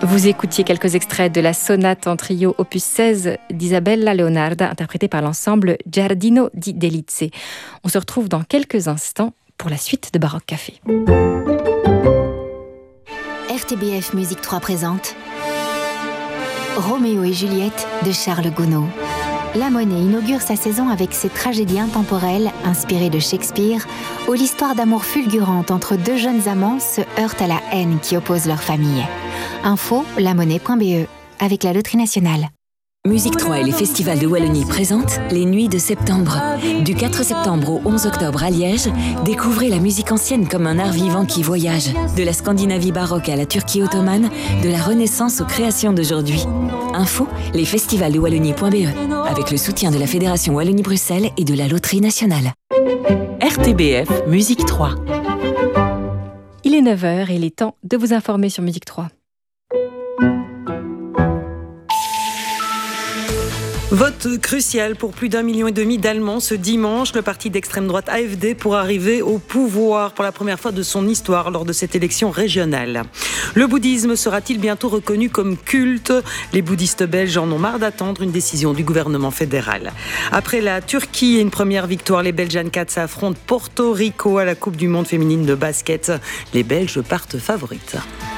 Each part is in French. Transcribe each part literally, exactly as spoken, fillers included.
Vous écoutiez quelques extraits de la sonate en trio opus seize d'Isabella Leonarda, interprétée par l'ensemble Giardino di Delizie. On se retrouve dans quelques instants pour la suite de Baroque Café. R T B F Musique trois présente Roméo et Juliette de Charles Gounod. La Monnaie inaugure sa saison avec ses tragédies intemporelles inspirées de Shakespeare, où l'histoire d'amour fulgurante entre deux jeunes amants se heurte à la haine qui oppose leurs familles. Info lamonnaie point b e avec la Loterie Nationale. Musique trois et les festivals de Wallonie présentent les Nuits de septembre. Du quatre septembre au onze octobre à Liège, découvrez la musique ancienne comme un art vivant qui voyage. De la Scandinavie baroque à la Turquie ottomane, de la Renaissance aux créations d'aujourd'hui. Info, les festivals de Wallonie point b e avec le soutien de la Fédération Wallonie-Bruxelles et de la Loterie Nationale. R T B F Musique trois. Il est neuf heures et il est temps de vous informer sur Musique trois. Vote crucial pour plus d'un million et demi d'Allemands ce dimanche. Le parti d'extrême droite A F D pourra arriver au pouvoir pour la première fois de son histoire lors de cette élection régionale. Le bouddhisme sera-t-il bientôt reconnu comme culte ? Les bouddhistes belges en ont marre d'attendre une décision du gouvernement fédéral. Après la Turquie et une première victoire, les Belgian Cats affrontent Porto Rico à la Coupe du Monde féminine de basket. Les Belges partent favorites.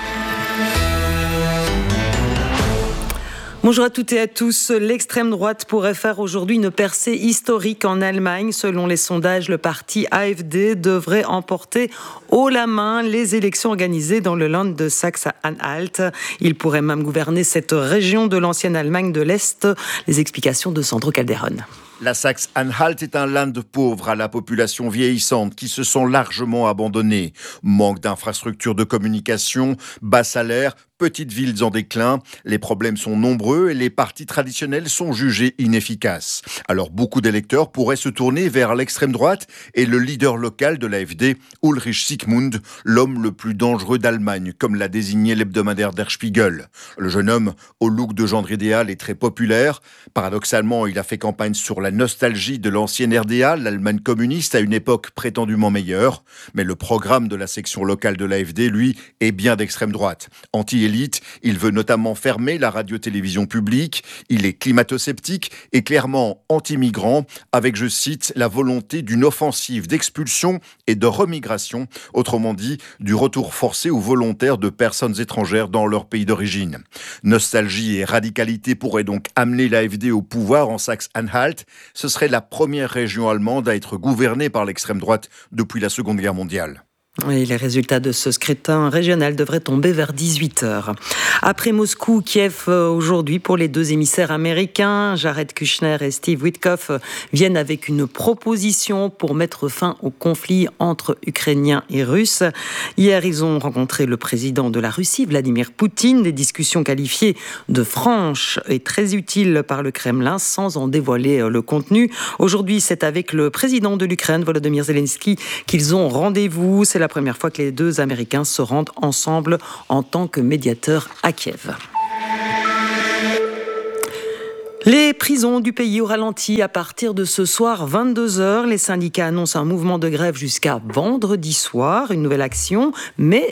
Bonjour à toutes et à tous. L'extrême droite pourrait faire aujourd'hui une percée historique en Allemagne. Selon les sondages, le parti A F D devrait emporter haut la main les élections organisées dans le Land de Saxe-Anhalt. Il pourrait même gouverner cette région de l'ancienne Allemagne de l'Est. Les explications de Sandro Calderon. La Saxe-Anhalt est un land pauvre à la population vieillissante qui se sont largement abandonnés. Manque d'infrastructures de communication, bas salaire, petites villes en déclin. Les problèmes sont nombreux et les partis traditionnels sont jugés inefficaces. Alors beaucoup d'électeurs pourraient se tourner vers l'extrême droite et le leader local de l'A F D, Ulrich Siegmund, l'homme le plus dangereux d'Allemagne, comme l'a désigné l'hebdomadaire Der Spiegel. Le jeune homme, au look de gendre idéal, est très populaire. Paradoxalement, il a fait campagne sur la nostalgie de l'ancienne R D A, l'Allemagne communiste, à une époque prétendument meilleure. Mais le programme de la section locale de l'A F D, lui, est bien d'extrême droite. Anti-élite, il veut notamment fermer la radio-télévision publique. Il est climato-sceptique et clairement anti-migrant, avec, je cite, la volonté d'une offensive d'expulsion et de remigration, autrement dit, du retour forcé ou volontaire de personnes étrangères dans leur pays d'origine. Nostalgie et radicalité pourraient donc amener l'A F D au pouvoir en Saxe-Anhalt. Ce serait la première région allemande à être gouvernée par l'extrême droite depuis la Seconde Guerre mondiale. Et les résultats de ce scrutin régional devraient tomber vers dix-huit heures. Après Moscou, Kiev aujourd'hui pour les deux émissaires américains, Jared Kushner et Steve Witkoff, viennent avec une proposition pour mettre fin au conflit entre Ukrainiens et Russes. Hier, ils ont rencontré le président de la Russie, Vladimir Poutine, des discussions qualifiées de franches et très utiles par le Kremlin, sans en dévoiler le contenu. Aujourd'hui, c'est avec le président de l'Ukraine, Volodymyr Zelensky, qu'ils ont rendez-vous. C'est la première fois que les deux Américains se rendent ensemble en tant que médiateurs à Kiev. Les prisons du pays au ralenti à partir de ce soir vingt-deux heures. Les syndicats annoncent un mouvement de grève jusqu'à vendredi soir, une nouvelle action, mais